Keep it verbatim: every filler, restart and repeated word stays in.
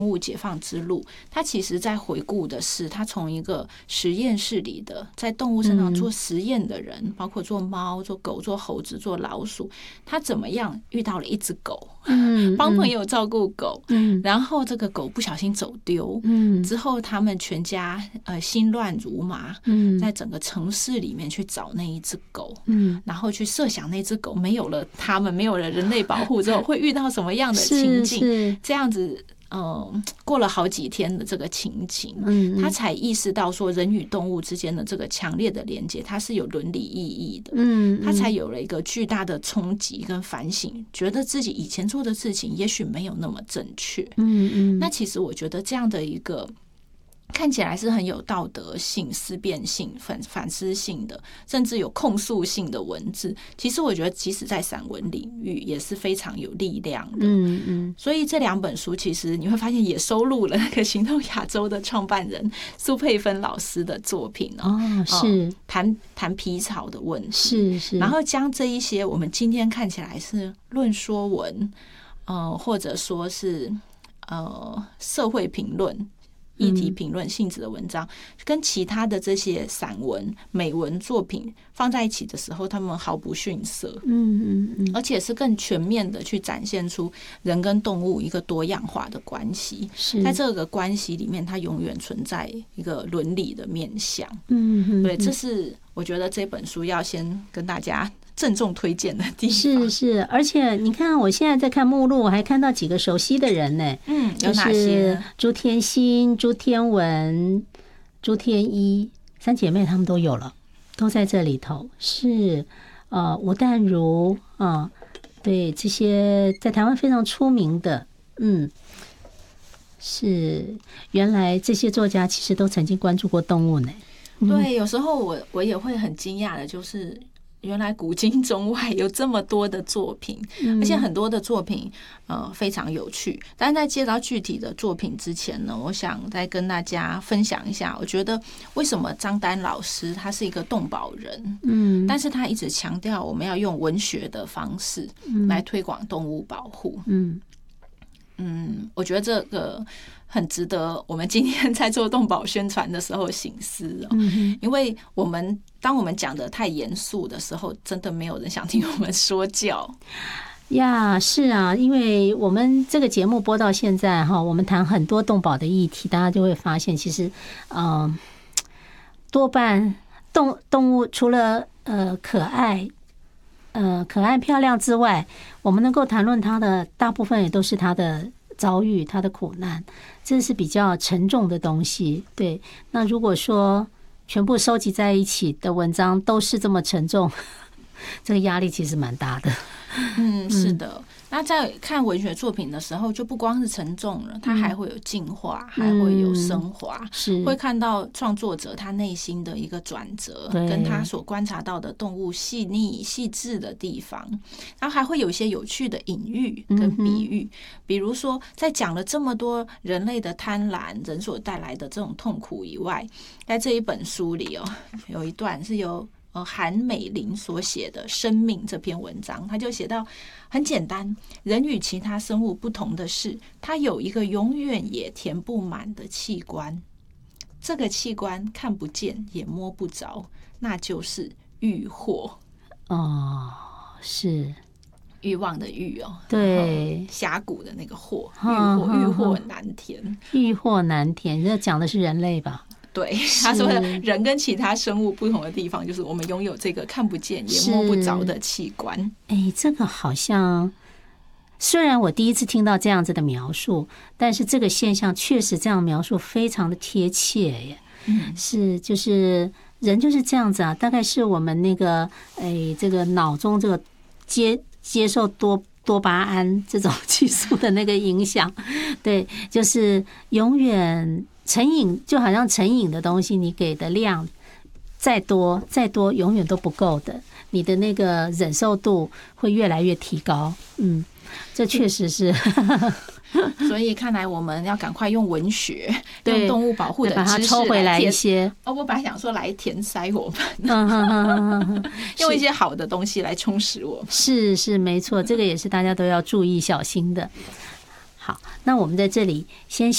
物解放之路，它其实在回顾的是他从一个实验室里的在动物身上做实验的人，嗯、包括做猫、做狗、做猴子、做老鼠，他怎么样遇到了一只狗，嗯、帮朋友照顾狗，嗯、然后这个狗不小心走丢，嗯、之后他们全家呃心乱如麻，嗯、在整个城市里面去找那一只狗，嗯、然后去设想那只狗没有了他们，没有了人类保护之后会遇到什么样的情境，这样子。呃，过了好几天的这个情景，嗯，他才意识到说人与动物之间的这个强烈的连接，它是有伦理意义的，嗯，他才有了一个巨大的冲击跟反省，觉得自己以前做的事情也许没有那么正确，嗯嗯。那其实我觉得这样的一个看起来是很有道德性、思辨性、反反思性的，甚至有控诉性的文字，其实我觉得即使在散文领域也是非常有力量的。嗯嗯。所以这两本书其实你会发现也收录了那个行动亚洲的创办人苏佩芬老师的作品哦，哦是谈谈皮草的问题，是是，然后将这一些我们今天看起来是论说文，呃，或者说是呃社会评论。议题评论性质的文章，跟其他的这些散文、美文作品放在一起的时候，他们毫不逊色，嗯嗯嗯，而且是更全面的去展现出人跟动物一个多样化的关系。在这个关系里面，它永远存在一个伦理的面向。嗯嗯，对，这是我觉得这本书要先跟大家郑重推荐的地方。 是是，而且你看，我现在在看目录，我还看到几个熟悉的人呢。 嗯，有哪些？ 就是朱天心、朱天文、朱天一三姐妹，她们都有了，都在这里头。是呃，吴淡如啊、呃，对，这些在台湾非常出名的，嗯，是原来这些作家其实都曾经关注过动物呢。 对，有时候我我也会很惊讶的，就是原来古今中外有这么多的作品，而且很多的作品呃非常有趣。但是在介绍具体的作品之前呢，我想再跟大家分享一下，我觉得为什么张丹老师他是一个动保人，嗯，但是他一直强调我们要用文学的方式来推广动物保护，嗯嗯，我觉得这个很值得我们今天在做动保宣传的时候省思哦，嗯、因为我们当我们讲的太严肃的时候，真的没有人想听我们说教呀。是啊，因为我们这个节目播到现在哈，我们谈很多动保的议题，大家就会发现，其实嗯、呃，多半动动物除了呃可爱。呃，可爱漂亮之外，我们能够谈论它的大部分也都是它的遭遇、它的苦难，这是比较沉重的东西。对，那如果说全部收集在一起的文章都是这么沉重，这个压力其实蛮大的。 嗯，是的。那在看文学作品的时候，就不光是沉重了，它还会有进化，还会有升华，是会看到创作者他内心的一个转折，跟他所观察到的动物细腻细致的地方，然后还会有一些有趣的隐喻跟比喻，比如说在讲了这么多人类的贪婪、人所带来的这种痛苦以外，在这一本书里哦，有一段是由呃，韩美玲所写的《生命》这篇文章，他就写到很简单，人与其他生物不同的是，它有一个永远也填不满的器官，这个器官看不见也摸不着，那就是欲惑。 哦，是欲望的欲哦， 对， 峡谷的那个惑，欲惑，欲惑难填， 欲惑难填，这讲的是人类吧？ 对，他说人跟其他生物不同的地方，就是我们拥有这个看不见也摸不着的器官。 哎，这个好像虽然我第一次听到这样子的描述，但是这个现象确实这样描述非常的贴切耶。嗯，是就是人就是这样子啊，大概是我们那个哎这个脑中这个接接受多多巴胺这种激素的那个影响，对，就是永远。成瘾就好像成瘾的东西，你给的量再多再多，永远都不够的。你的那个忍受度会越来越提高。嗯，这确实是。 所以看来我们要赶快用文学、用动物保护的知识抽回来一些。 哦，我本来想说来填塞我们，用一些好的东西来充实我们。 是是没错，这个也是大家都要注意小心的。好，那我们在这里先。